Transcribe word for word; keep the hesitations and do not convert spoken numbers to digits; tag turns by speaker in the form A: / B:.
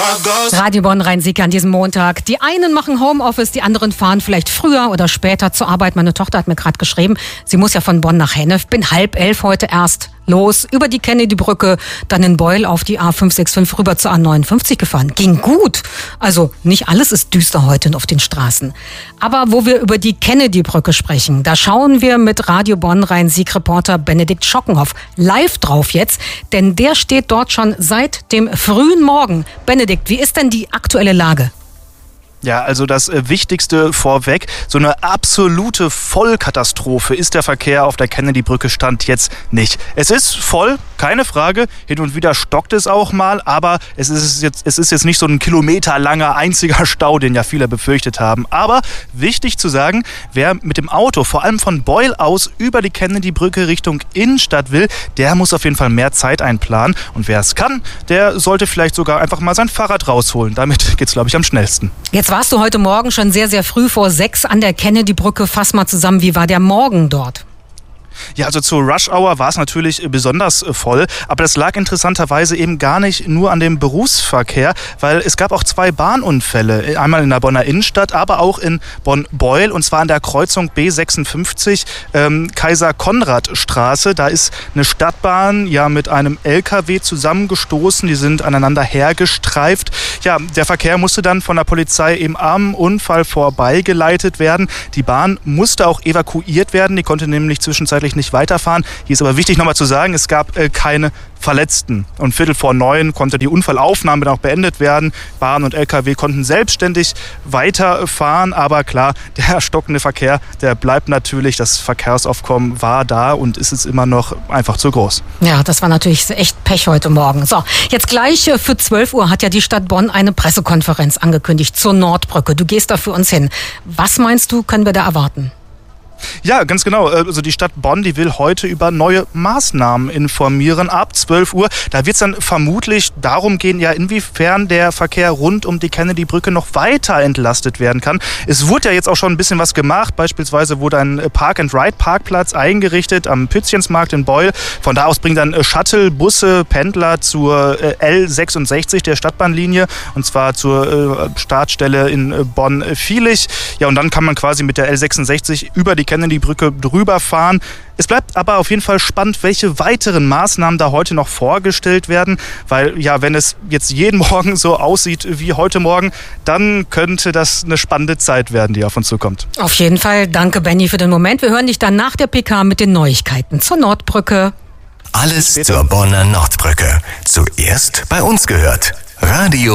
A: Radio Bonn Rhein-Sieg an diesem Montag. Die einen machen Homeoffice, die anderen fahren vielleicht früher oder später zur Arbeit. Meine Tochter hat mir gerade geschrieben, sie muss ja von Bonn nach Hennef. Bin halb elf heute erst los, über die Kennedy-Brücke, dann in Beul auf die A fünf sechs fünf rüber zur A neunundfünfzig gefahren. Ging gut. Also nicht alles ist düster heute auf den Straßen. Aber wo wir über die Kennedy-Brücke sprechen, da schauen wir mit Radio Bonn Rhein-Sieg-Reporter Benedikt Schockenhoff live drauf jetzt, denn der steht dort schon seit dem frühen Morgen. Benedikt, wie ist denn die aktuelle Lage?
B: Ja, also das äh, Wichtigste vorweg, so eine absolute Vollkatastrophe ist der Verkehr auf der Kennedy-Brücke Stand jetzt nicht. Es ist voll, keine Frage, hin und wieder stockt es auch mal, aber es ist jetzt, es ist jetzt nicht so ein kilometerlanger einziger Stau, den ja viele befürchtet haben. Aber wichtig zu sagen, wer mit dem Auto, vor allem von Beul aus, über die Kennedy-Brücke Richtung Innenstadt will, der muss auf jeden Fall mehr Zeit einplanen. Und wer es kann, der sollte vielleicht sogar einfach mal sein Fahrrad rausholen. Damit geht's, glaube ich, am schnellsten.
A: Jetzt warst du heute Morgen schon sehr, sehr früh vor sechs an der Kennedy-Brücke. Fass mal zusammen, wie war der Morgen dort?
B: Ja, also zur Rush-Hour war es natürlich besonders voll, aber das lag interessanterweise eben gar nicht nur an dem Berufsverkehr, weil es gab auch zwei Bahnunfälle, einmal in der Bonner Innenstadt, aber auch in Bonn-Beul, und zwar an der Kreuzung B sechsundfünfzig ähm, Kaiser-Konrad-Straße. Da ist eine Stadtbahn ja mit einem L K W zusammengestoßen, die sind aneinander hergestreift. Ja, der Verkehr musste dann von der Polizei eben am Unfall vorbeigeleitet werden. Die Bahn musste auch evakuiert werden, die konnte nämlich zwischenzeitlich nicht weiterfahren. Hier ist aber wichtig nochmal zu sagen, es gab äh, keine Verletzten. Und Viertel vor neun konnte die Unfallaufnahme dann auch beendet werden. Bahn und L K W konnten selbstständig weiterfahren, aber klar, der stockende Verkehr, der bleibt natürlich. Das Verkehrsaufkommen war da und ist es immer noch einfach zu groß.
A: Ja, das war natürlich echt Pech heute Morgen. So, jetzt gleich für zwölf Uhr hat ja die Stadt Bonn eine Pressekonferenz angekündigt zur Nordbrücke. Du gehst da für uns hin. Was meinst du, können wir da erwarten?
B: Ja, ganz genau. Also die Stadt Bonn, die will heute über neue Maßnahmen informieren ab zwölf Uhr. Da wird es dann vermutlich darum gehen, ja, inwiefern der Verkehr rund um die Kennedy-Brücke noch weiter entlastet werden kann. Es wurde ja jetzt auch schon ein bisschen was gemacht. Beispielsweise wurde ein Park-and-Ride-Parkplatz eingerichtet am Pützchensmarkt in Beul. Von da aus bringen dann Shuttle-Busse Pendler zur L sechsundsechzig der Stadtbahnlinie, und zwar zur Startstelle in Bonn-Viehlich. Ja, und dann kann man quasi mit der L sechsundsechzig über die Kennedy-Brücke drüber fahren. Es bleibt aber auf jeden Fall spannend, welche weiteren Maßnahmen da heute noch vorgestellt werden, weil ja, wenn es jetzt jeden Morgen so aussieht wie heute Morgen, dann könnte das eine spannende Zeit werden, die auf uns zukommt.
A: Auf jeden Fall. Danke, Benni, für den Moment. Wir hören dich dann nach der P K mit den Neuigkeiten zur Nordbrücke.
C: Alles zur Bonner Nordbrücke. Zuerst bei uns gehört. Radio